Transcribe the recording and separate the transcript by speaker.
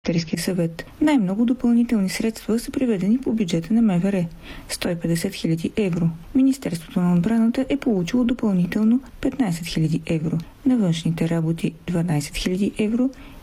Speaker 1: Министерския съвет. Най-много допълнителни средства са приведени по бюджета на МВР – 150 000 евро. Министерството на отбраната е получило допълнително 15 000 евро. На външните работи 12 000 евро